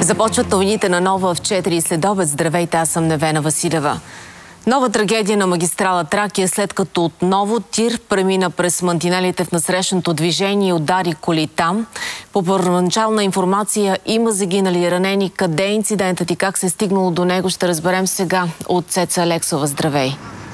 Започват новините на Нова в 4 следобед. Здравейте, аз съм Невена Василева. Нова трагедия на магистрала Тракия, след като отново тир премина през мантинелите в насрещното движение и удари коли там. По първоначална информация има загинали и ранени. Къде е инцидентът и как се е стигнало до него, ще разберем сега от Цеца Алексова. Здравей!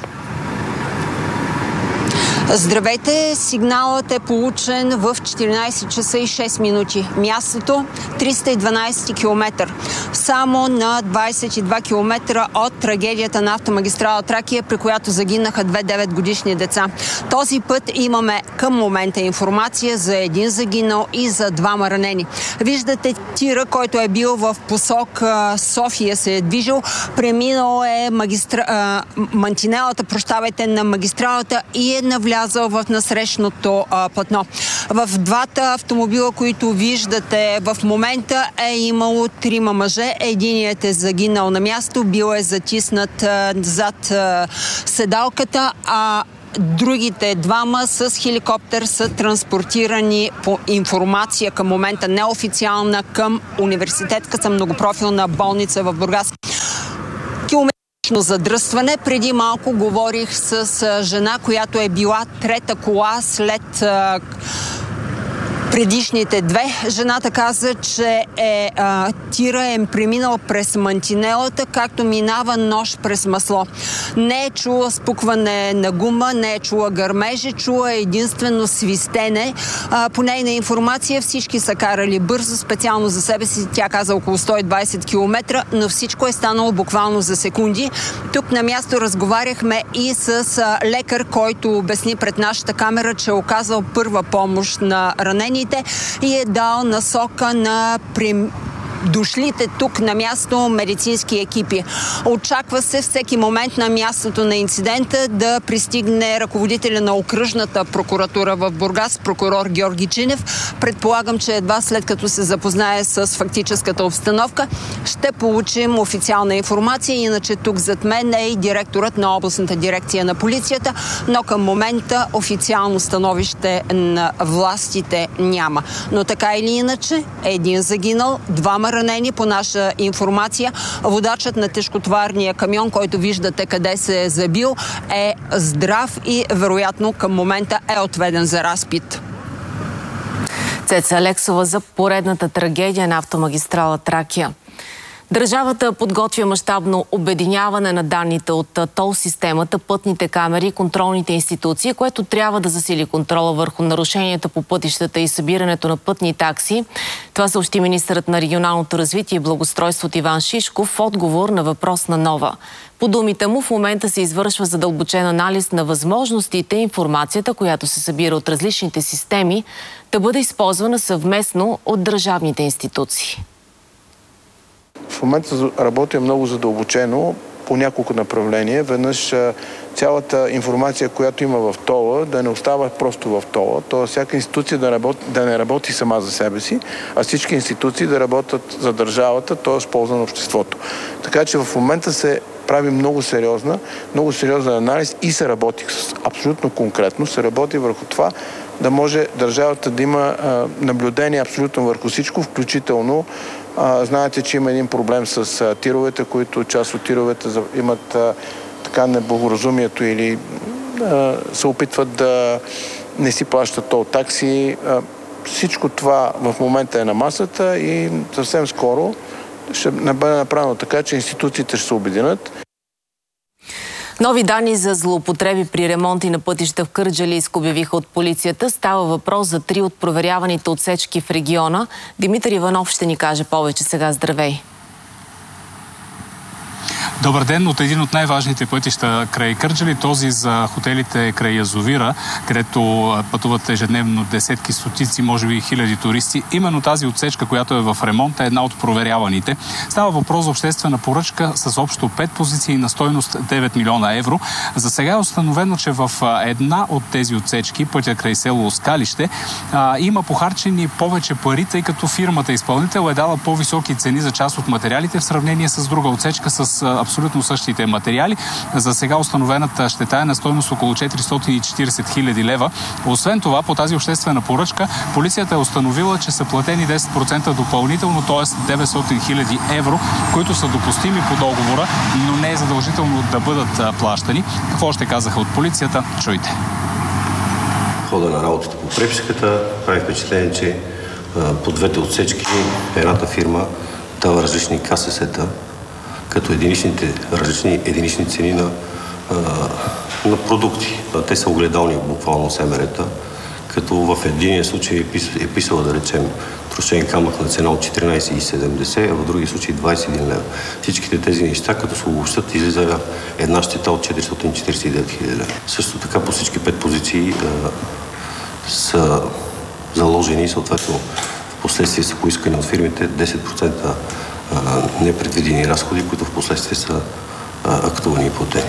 Здравейте! Сигналът е получен в 14 часа и 6 минути. Мястото 312 км. Само на 22 км от трагедията на автомагистрала Тракия, при която загинаха 2 9-годишни деца. Този път имаме към момента информация за 1 загинал и за 2 ранени. Виждате тира, който е бил в посока София, се е движил. Преминал е мантинелата, на магистралата и е навлязъл в насрещното платно. В двата автомобила, които виждате в момента, е имало 3 мъже. Единият е загинал на място, бил е затиснат зад седалката, а другите 2 с хеликоптер са транспортирани по информация към момента неофициална към университетската многопрофилна болница в Бургас. Задръстване. Преди малко говорих с жена, която е била трета кола след предишните 2. Жената каза, че тира е преминал през мантинелата, както минава нож през масло. Не е чула спукване на гума, не е чула гърмежи, чула единствено свистене. По нейна информация всички са карали бързо, специално за себе си. Тя каза около 120 км, но всичко е станало буквално за секунди. Тук на място разговаряхме и с лекар, който обясни пред нашата камера, че е оказал първа помощ на ранени и е дал насока на дошлите тук на място медицински екипи. Очаква се всеки момент на мястото на инцидента да пристигне ръководителя на окръжната прокуратура в Бургас, прокурор Георги Чинев. Предполагам, че едва след като се запознае с фактическата обстановка, ще получим официална информация. Иначе тук зад мен е и директорът на областната дирекция на полицията, но към момента официално становище на властите няма. Но така или иначе, 1 загинал, 2 ранени по наша информация. Водачът на тежкотоварния камион, който виждате къде се е забил, е здрав и вероятно към момента е отведен за разпит. Цеца Алексова за поредната трагедия на автомагистрала Тракия. Държавата подготвя мащабно обединяване на данните от тол-системата, пътните камери и контролните институции, което трябва да засили контрола върху нарушенията по пътищата и събирането на пътни такси. Това съобщи министърът на регионалното развитие и благоустройството Иван Шишков в отговор на въпрос на Нова. По думите му, в момента се извършва задълбочен анализ на възможностите и информацията, която се събира от различните системи, да бъде използвана съвместно от държавните институции. В момента работя много задълбочено по няколко направления. Веднъж цялата информация, която има в ТОЛа, да не остава просто в ТОЛа. Т.е. всяка институция да не работи сама за себе си, а всички институции да работят за държавата, т.е. полза на обществото. Така че в момента се прави много сериозен анализ и се работи абсолютно конкретно. Се работи върху това да може държавата да има наблюдение абсолютно върху всичко, включително знаете, че има един проблем с тировете, които част от тировете имат така неблагоразумието или се опитват да не си плащат тол такси. Всичко това в момента е на масата и съвсем скоро ще бъде направено така, че институциите ще се обединят. Нови данни за злоупотреби при ремонти на пътища в Кърджалийско обявиха от полицията. Става въпрос за 3 от проверяваните отсечки в региона. Димитър Иванов ще ни каже повече сега. Здравей! Добър ден! От един от най-важните пътища край Кърджали, този за хотелите край Язовира, където пътуват ежедневно десетки, стотици, може би хиляди туристи. Именно тази отсечка, която е в ремонт, е една от проверяваните. Става въпрос за обществена поръчка с общо 5 позиции на стойност 9 милиона евро. За сега е установено, че в една от тези отсечки, пътя край село Оскалище, има похарчени повече пари, тъй като фирмата изпълнител е дала по-високи цени за част от материалите в сравнение с друга отсечка с абсолютно същите материали. За сега установената щета е на стойност около 440 хиляди лева. Освен това, по тази обществена поръчка, полицията е установила, че са платени 10% допълнително, т.е. 900 хиляди евро, които са допустими по договора, но не е задължително да бъдат плащани. Какво ще казаха от полицията? Чуйте. В хода на работата по преписката прави впечатление, че по двете отсечки едната фирма дава различни КСС-та, като различни единични цени на продукти. Те са огледални буквално СМР-та, като в единия случай е писала, да речем, трошен камък на цена от 14,70, а в други случаи 21 лева. Всичките тези неща, като се обобщат, излиза една щета от 449 хиляди лева. Също така по всички 5 позиции са заложени и съответно в последствие са поискани от фирмите 10% непредвидени разходи, които в последствие са актувани и платени.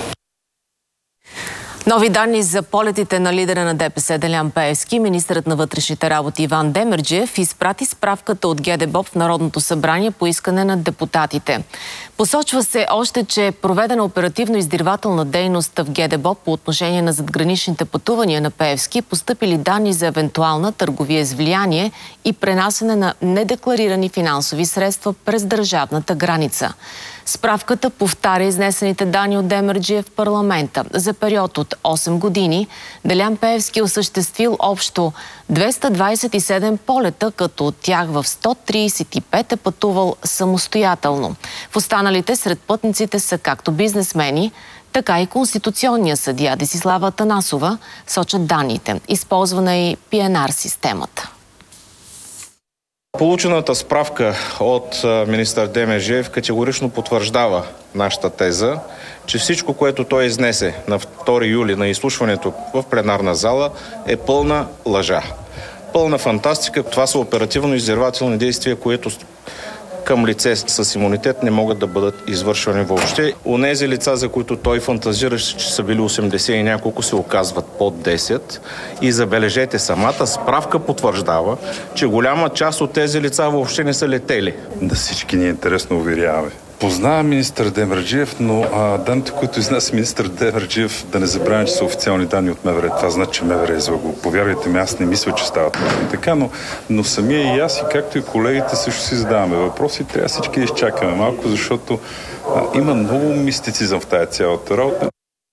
Нови данни за полетите на лидера на ДПС Делян Пеевски. Министърът на вътрешните работи Иван Демерджиев изпрати справката от ГДБОП в Народното събрание по искане на депутатите. Посочва се още, че е проведена оперативно-издирвателна дейност в ГДБОП по отношение на задграничните пътувания на Пеевски, постъпили данни за евентуална търговия с влияние и пренасене на недекларирани финансови средства през държавната граница. Справката повтаря изнесените данни от Демерджиев в парламента. За период от 8 години Делян Пеевски осъществил общо 227 полета, като от тях в 135 е пътувал самостоятелно. В останалите сред пътниците са както бизнесмени, така и конституционния съдия Десислава Атанасова, сочат данните. Използвана е и PNR системата. Получената справка от министър Демерджиев категорично потвърждава нашата теза, че всичко, което той изнесе на 2 юли на изслушването в пленарна зала, е пълна лъжа. Пълна фантастика. Това са оперативно-издирвателни действия, които към лице с имунитет не могат да бъдат извършвани въобще. Онези лица, за които той фантазираше, че са били 80 и няколко, се оказват под 10. И забележете, самата справка потвърждава, че голяма част от тези лица въобще не са летели. Да, всички ни е интересно, уверяваме. Познавам министър Демерджиев, но данните, които изнася министър Демерджиев, да не забравяме, че са официални данни от МВР. Това значи, че МВР е излагал. Повярвайте ми, аз не мисля, че става така, но самия и аз, и както и колегите, също си задаваме въпроси. Трябва всички да изчакаме малко, защото има много мистицизъм в тая цялата работа.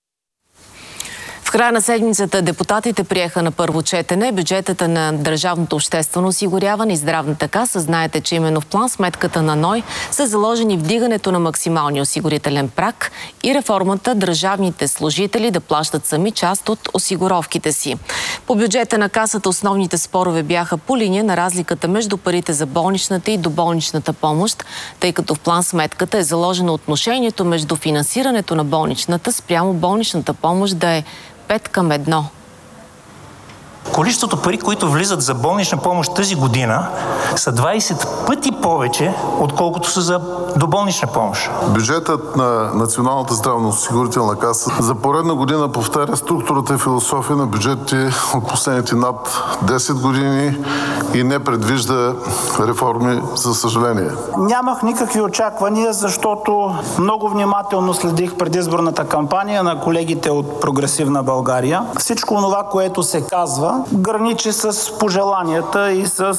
В края на седмицата депутатите приеха на първо четене бюджетата на Държавното обществено осигуряване и Здравната каса. Знаете, че именно в план сметката на НОИ са заложени вдигането на максималния осигурителен праг и реформата държавните служители да плащат сами част от осигуровките си. По бюджета на касата основните спорове бяха по линия на разликата между парите за болничната и доболничната помощ, тъй като в план сметката е заложено отношението между финансирането на болничната спрямо болничната помощ да е 5:1. Количеството пари, които влизат за болнична помощ тази година, са 20 пъти повече, отколкото са за доболнична помощ. Бюджетът на Националната здравноосигурителна каса за поредна година повтаря структурата и философия на бюджетите от последните над 10 години и не предвижда реформи, за съжаление. Нямах никакви очаквания, защото много внимателно следих предизборната кампания на колегите от Прогресивна България. Всичко това, което се казва, граничи с пожеланията и с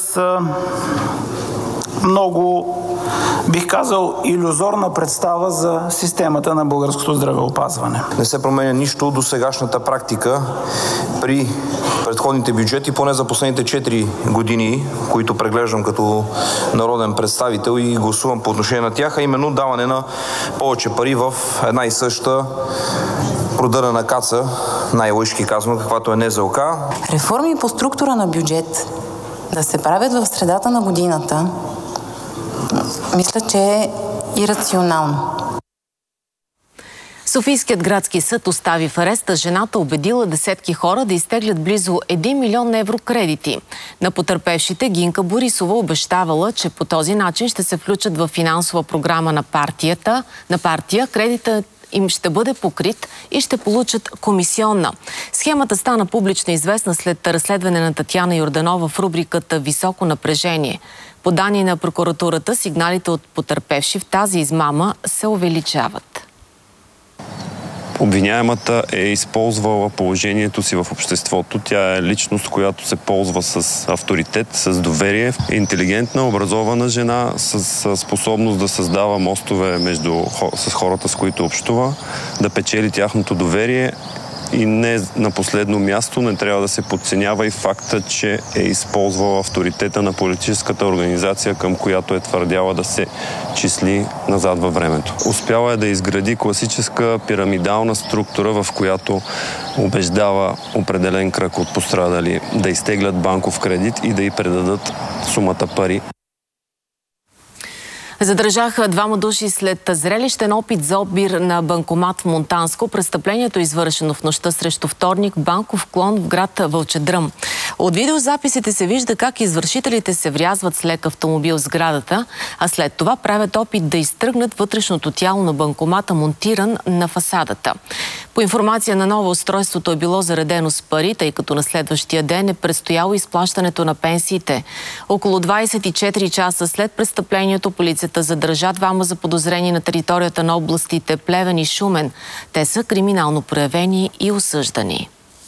много, бих казал, илюзорна представа за системата на българското здравеопазване. Не се променя нищо до сегашната практика при предходните бюджети, поне за последните 4 години, които преглеждам като народен представител и гласувам по отношение на тях, а именно даване на повече пари в една и съща продадена каца, най-лъжки казвам, каквато е НЗОК. Реформи по структура на бюджет да се правят в средата на годината, мисля, че е ирационално. Софийският градски съд остави в ареста жената, убедила десетки хора да изтеглят близо 1 милион евро кредити. На потърпевшите Гинка Борисова обещавала, че по този начин ще се включат в финансова програма на партия. Кредитът им ще бъде покрит и ще получат комисионна. Схемата стана публично известна след разследване на Татяна Йорданова в рубриката «Високо напрежение». По данни на прокуратурата, сигналите от потърпевши в тази измама се увеличават. Обвиняемата е използвала положението си в обществото. Тя е личност, която се ползва с авторитет, с доверие. Интелигентна, образована жена с способност да създава мостове с хората, с които общува, да печели тяхното доверие. И не на последно място не трябва да се подценява и факта, че е използвала авторитета на политическата организация, към която е твърдяла да се числи назад във времето. Успяла е да изгради класическа пирамидална структура, в която убеждава определен кръг от пострадали да изтеглят банков кредит и да й предадат сумата пари. Задържаха 2 души след зрелищен опит за обир на банкомат в Монтанско. Престъплението е извършено в нощта срещу вторник в банков клон в град Вълчедръм. От видеозаписите се вижда как извършителите се врязват с лек автомобил в сградата, а след това правят опит да изтръгнат вътрешното тяло на банкомата, монтиран на фасадата. По информация на Нова, устройството е било заредено с пари, тъй като на следващия ден е предстояло изплащането на пенсиите. Около 24 часа след престъплението полицията задържа 2 заподозрени на територията на областите Плевен и Шумен. Те са криминално проявени и осъждани.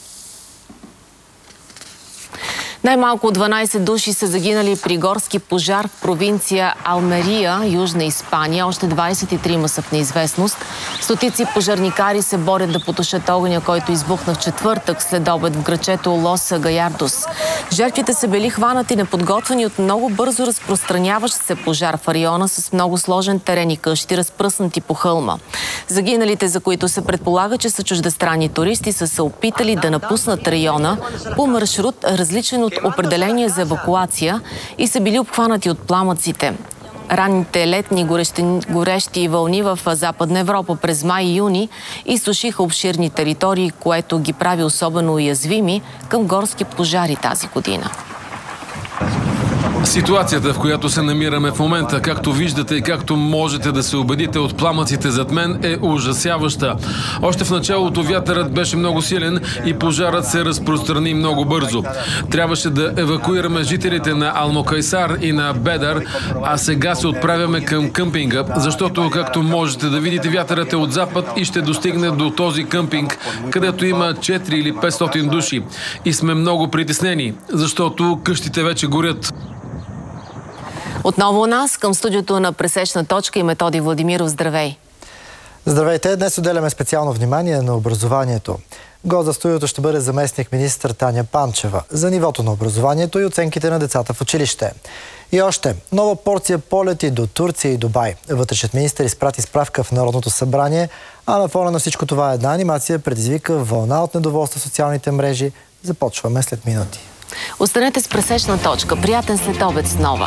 Най-малко 12 души са загинали при горски пожар в провинция Алмерия, Южна Испания. Още 23 са в неизвестност. Стотици пожарникари се борят да потушат огъня, който избухна в четвъртък след обед в грачето Лос Гаярдос. Жертвите са били хванати неподготвени от много бързо разпространяващ се пожар в района с много сложен терен и къщи, разпръснати по хълма. Загиналите, за които се предполага, че са чуждестранни туристи, са се опитали да напуснат района по маршрут, различен от определение за евакуация, и са били обхванати от пламъците. Ранните летни горещи вълни в Западна Европа през май и юни изсушиха обширни територии, което ги прави особено уязвими към горски пожари тази година. Ситуацията, в която се намираме в момента, както виждате и както можете да се убедите от пламъците зад мен, е ужасяваща. Още в началото вятърът беше много силен и пожарът се разпространи много бързо. Трябваше да евакуираме жителите на Алмокайсар и на Бедар, а сега се отправяме към къмпинга, защото, както можете да видите, вятърът е от запад и ще достигне до този къмпинг, където има 4 или 500 души. И сме много притеснени, защото къщите вече горят. Отново у нас към студиото на Пресечна точка и Методи Владимиров. Здравей! Здравейте! Днес отделяме специално внимание на образованието. Гост за студиото ще бъде заместник министър Таня Панчева за нивото на образованието и оценките на децата в училище. И още, нова порция полети до Турция и Дубай. Вътрешният министър изпрати справка в Народното събрание, а на фона на всичко това една анимация предизвика вълна от недоволство в социалните мрежи. Започваме след минути. Останете с Пресечна точка. Приятен следобед с Нова.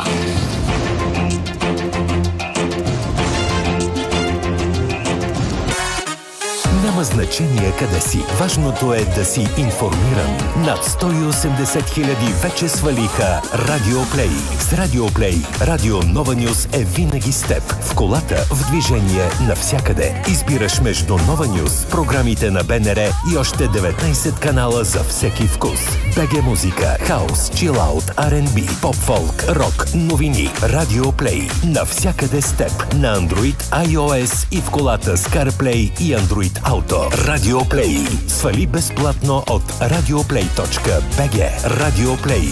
Няма значение къде си. Важното е да си информиран. Над 180 хиляди вече свалиха Радиоплей. С Радиоплей Радио Нова Нюс е винаги с теб. В колата, в движение, навсякъде. Избираш между Нова Нюс, програмите на БНР и още 19 канала за всеки вкус. БГ музика, хаус, чилаут, R&B, поп-фолк, рок, новини. Радиоплей. Навсякъде с теб. На Android, iOS и в колата с CarPlay и Android Auto. Радиоплей. Свали безплатно от radioplay.bg. Радиоплей.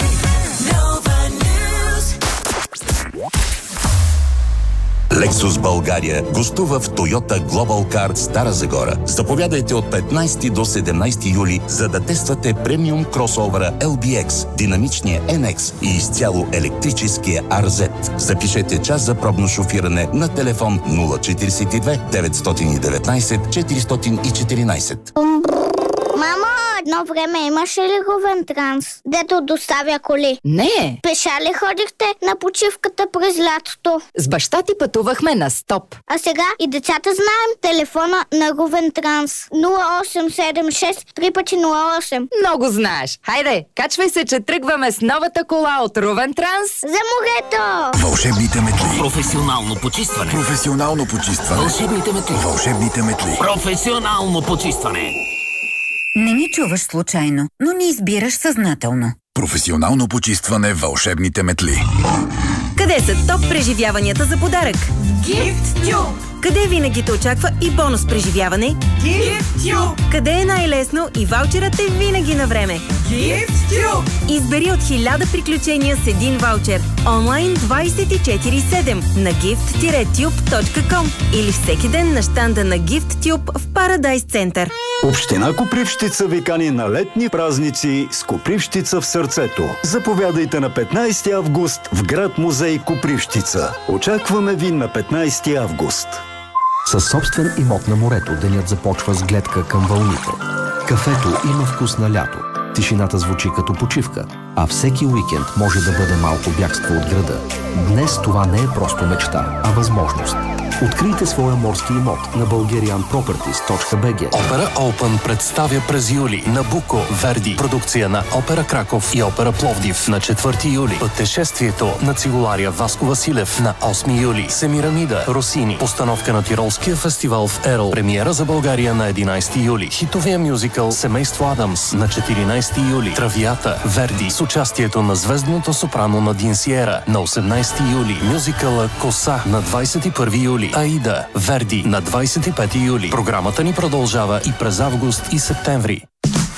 Lexus България гостува в Toyota Global Car Стара Загора. Заповядайте от 15 до 17 юли, за да тествате премиум кросовера LBX, динамичния NX и изцяло електрическия RZ. Запишете час за пробно шофиране на телефон 042 919 414. Мамо, едно време имаше ли Ровентранс, дето доставя коли? Не. Пеша ли ходихте на почивката през лятото? С баща ти пътувахме на стоп. А сега и децата знаем телефона на Ровентранс. 0876 3×08. Много знаеш. Хайде, качвай се, че тръгваме с новата кола от Ровентранс. За морето! Вълшебните метли. Професионално почистване. Професионално почистване. Вълшебните метли. Вълшебните метли. Професионално почистване. Не ни чуваш случайно, но ни избираш съзнателно. Професионално почистване. Вълшебните метли. Къде са топ преживяванията за подарък? GiftTube! Къде винаги те очаква и бонус преживяване? GiftTube! Къде е най-лесно и ваучерът е винаги на време? GiftTube! Избери от 1000 приключения с един ваучер. Онлайн 24/7 на gift-tube.com или всеки ден на щанда на GiftTube в Парадайс Център. Община Копривщица ви кани на летни празници с Копривщица в сърцето. Заповядайте на 15 август в град музей Копривщица. Очакваме ви на 15 август. Със собствен имот на морето денят започва с гледка към вълните. Кафето има вкус на лято. Тишината звучи като почивка, а всеки уикенд може да бъде малко бягство от града. Днес това не е просто мечта, а възможност. Открийте своя морски имот на bulgarianproperties.bg. Опера Open представя през юли Набуко, Верди, продукция на Опера Краков и Опера Пловдив на 4 юли. Пътешествието на цигуларя Васко Василев на 8 юли. Семирамида, Росини, постановка на Тиролския фестивал в Ерл. Премиера за България на 11 юли. Хитовия мюзикъл Семейство Адамс на 14 юли. Травията, Верди, с участието на звездното сопрано Надин Сиера на 18 юли. Мюзикъла Коса на 21 юли. Аида, Верди на 25 юли. Програмата ни продължава и през август и септември.